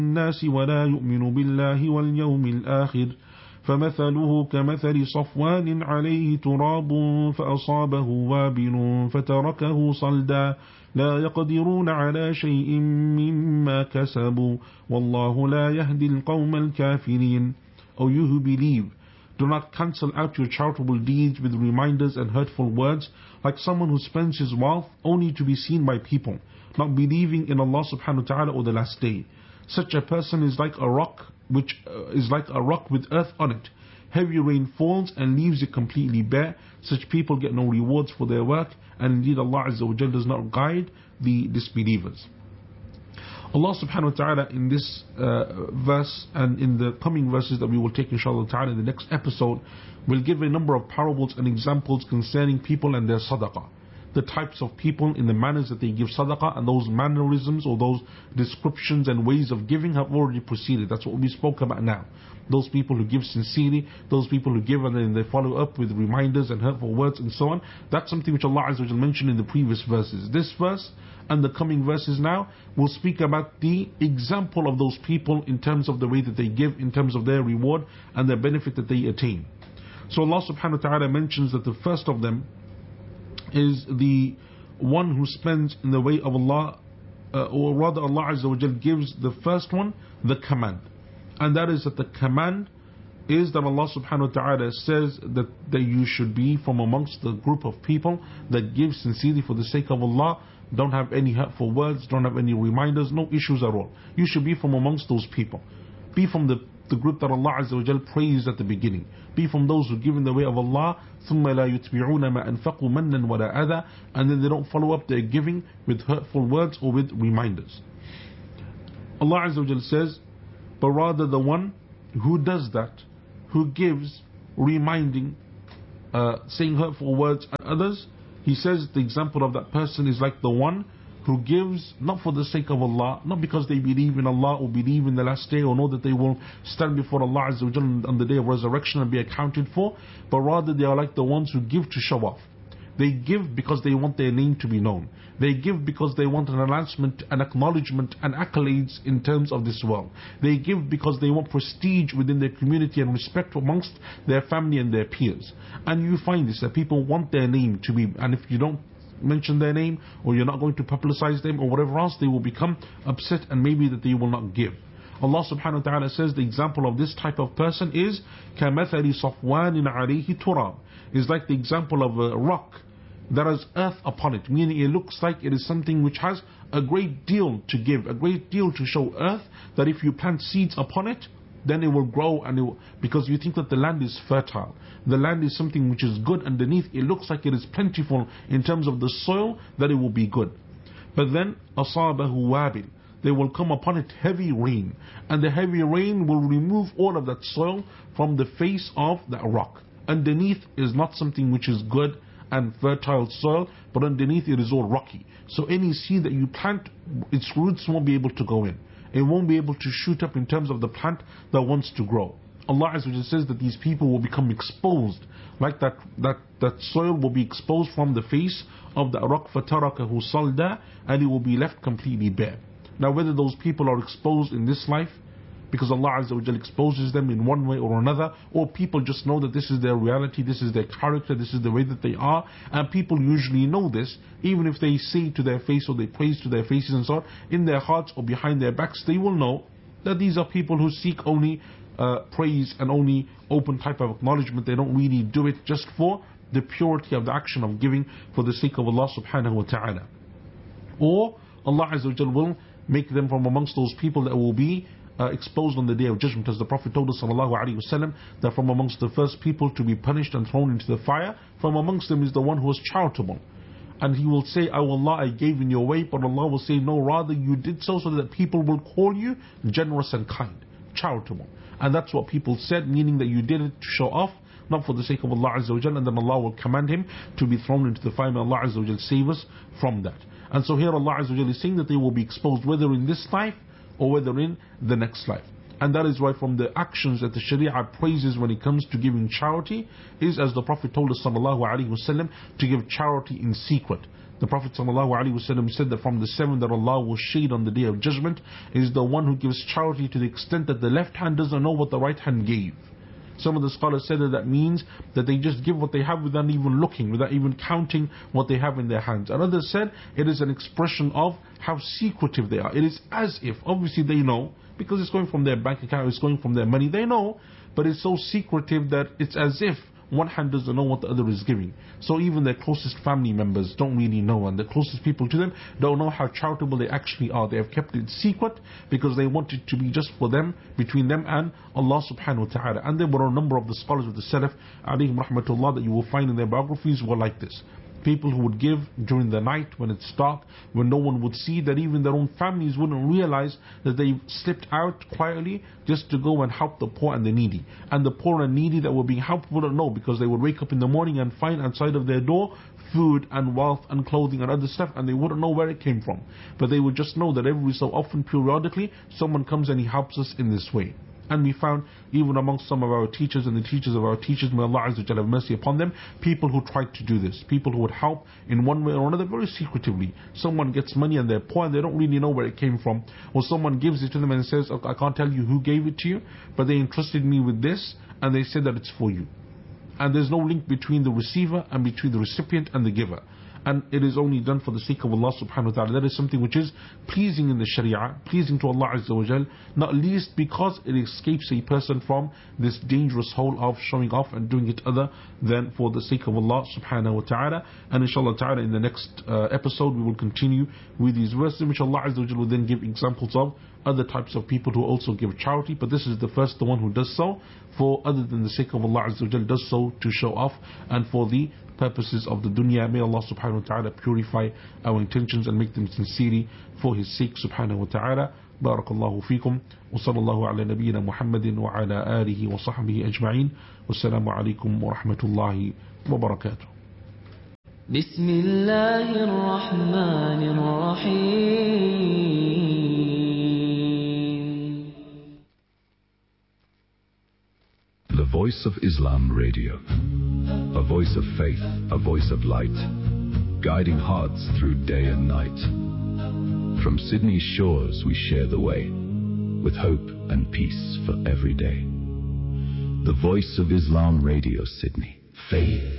الناس ولا يؤمن بالله واليوم الآخر فمثله كمثل صفوان عليه تراب فأصابه وابل فتركه صلدا لا يقدرون على شيء مما كسبوا والله لا يهدي القوم الكافرين. O you who believe, do not cancel out your charitable deeds with reminders and hurtful words, like someone who spends his wealth only to be seen by people, not believing in Allah subhanahu wa ta'ala or the last day. Such a person is like a rock, which is like a rock with earth on it. Heavy rain falls and leaves it completely bare. Such people get no rewards for their work, and indeed Allah Azza wa Jal does not guide the disbelievers. Allah subhanahu wa ta'ala in this verse and in the coming verses that we will take inshallah ta'ala in the next episode will give a number of parables and examples concerning people and their sadaqah. The types of people in the manners that they give sadaqah, and those mannerisms or those descriptions and ways of giving have already proceeded. That's what we spoke about now. Those people who give sincerely, those people who give and then they follow up with reminders and hurtful words and so on. That's something which Allah Azza wa Jalla mentioned in the previous verses. This verse and the coming verses now will speak about the example of those people in terms of the way that they give, in terms of their reward and the benefit that they attain. So Allah subhanahu wa ta'ala mentions that the first of them is the one who spends in the way of Allah, or rather Allah Azza wa Jal gives the first one the command, and that is that the command is that Allah subhanahu wa ta'ala says that you should be from amongst the group of people that give sincerely for the sake of Allah, don't have any hurtful words, don't have any reminders, no issues at all. You should be from amongst those people. Be from the group that Allah Azza wa Jal praised at the beginning. Be from those who give in the way of Allah, ثُمَّ لَا يُتْبِعُونَ مَا أَنفَقُوا مَنًّا وَلَا أَذَى, and then they don't follow up their giving with hurtful words or with reminders. Allah Azza wa Jal says, but rather the one who does that, who gives, reminding, saying hurtful words at others, He says the example of that person is like the one who gives not for the sake of Allah, not because they believe in Allah or believe in the last day or know that they will stand before Allah Azza wa Jalla on the day of resurrection and be accounted for, but rather they are like the ones who give to show off. They give because they want their name to be known. They give because they want an announcement, an acknowledgement, and accolades in terms of this world. They give because they want prestige within their community and respect amongst their family and their peers. And you find this, that people want their name to be, and if you don't mention their name or you're not going to publicize them or whatever else, they will become upset and maybe that they will not give. Allah subhanahu wa ta'ala says the example of this type of person is كَمَثَلِ صَفْوَانٍ عَلَيْهِ تُرَابٍ, is like the example of a rock that has earth upon it, meaning it looks like it is something which has a great deal to give, a great deal to show earth, that if you plant seeds upon it, then it will grow, and it will, because you think that the land is fertile, the land is something which is good underneath, it looks like it is plentiful in terms of the soil, that it will be good. But then أَصَابَهُ وَابِلٌ, there will come upon it heavy rain, and the heavy rain will remove all of that soil from the face of that rock. Underneath is not something which is good and fertile soil, but underneath it is all rocky. So any seed that you plant, its roots won't be able to go in. It won't be able to shoot up in terms of the plant that wants to grow. Allah Azza wa Jalla says that these people will become exposed, like that soil will be exposed from the face of the rock, فَتَرَكَهُ صَلْدًا, and it will be left completely bare. Now whether those people are exposed in this life, because Allah Azza wa Jalla exposes them in one way or another, or people just know that this is their reality, this is their character, this is the way that they are, and people usually know this, even if they say to their face or they praise to their faces and so on, in their hearts or behind their backs, they will know that these are people who seek only praise and only open type of acknowledgement. They don't really do it just for the purity of the action of giving for the sake of Allah subhanahu wa ta'ala. Or Allah Azza wa Jalla will make them from amongst those people that will be exposed on the day of judgment, as the Prophet told us sallallahu alaihi wasallam, that from amongst the first people to be punished and thrown into the fire, from amongst them is the one who was charitable. And he will say, oh Allah, I gave in your way, but Allah will say, no, rather you did so that people will call you generous and kind, charitable. And that's what people said, meaning that you did it to show off, not for the sake of Allah Azza wa Jalla, and then Allah will command him to be thrown into the fire. May Allah Azza wa Jalla save us from that. And so here Allah Azza wa Jalla is saying that they will be exposed whether in this life or whether in the next life. And that is why from the actions that the Sharia praises when it comes to giving charity is, as the Prophet told us ﷺ, to give charity in secret. The Prophet ﷺ said that from the 7 that Allah will shade on the Day of Judgment is the one who gives charity to the extent that the left hand doesn't know what the right hand gave. Some of the scholars said that means that they just give what they have without even looking, without even counting what they have in their hands. And others said it is an expression of how secretive they are. It is as if, obviously they know, because it's going from their bank account, it's going from their money, they know, but it's so secretive that it's as if one hand doesn't know what the other is giving. So even their closest family members don't really know, and the closest people to them don't know how charitable they actually are. They have kept it secret because they want it to be just for them, between them and Allah subhanahu wa ta'ala. And there were a number of the scholars of the Salaf alayhim rahmatullah that you will find in their biographies were like this. People who would give during the night when it's dark, when no one would see, that even their own families wouldn't realize that they slipped out quietly just to go and help the poor and the needy. And the poor and needy that were being helped wouldn't know, because they would wake up in the morning and find outside of their door food and wealth and clothing and other stuff, and they wouldn't know where it came from. But they would just know that every so often, periodically, someone comes and he helps us in this way. And we found even amongst some of our teachers and the teachers of our teachers, may Allah Azza wa Jalla have mercy upon them, people who tried to do this, people who would help in one way or another very secretively. Someone gets money and they're poor and they don't really know where it came from, or someone gives it to them and says, okay, I can't tell you who gave it to you, but they entrusted me with this and they said that it's for you. And there's no link between the receiver and between the recipient and the giver. And it is only done for the sake of Allah subhanahu wa ta'ala. That is something which is pleasing in the Sharia, pleasing to Allah Azza wa Jal, not least because it escapes a person from this dangerous hole of showing off and doing it other than for the sake of Allah subhanahu wa ta'ala. And inshallah ta'ala in the next episode we will continue with these verses, which Allah Azza wa Jal will then give examples of other types of people who also give charity. But this is the first, the one who does so for other than the sake of Allah Azza wa Jal, does so to show off and for the purposes of the dunya. May Allah subhanahu wa ta'ala purify our intentions and make them sincerely for His sake subhanahu wa ta'ala. Barakallahu feekum wa sallallahu ala nabiyyina Muhammadin wa ala alihi wa sahbihi ajma'in. Wassalamu alaikum wa rahmatullahi wa barakatuh. Bismillahir Rahmanir Rahim. The Voice of Islam Radio. A voice of faith, a voice of light, guiding hearts through day and night. From Sydney's shores we share the way, with hope and peace for every day. The Voice of Islam Radio, Sydney. Faith.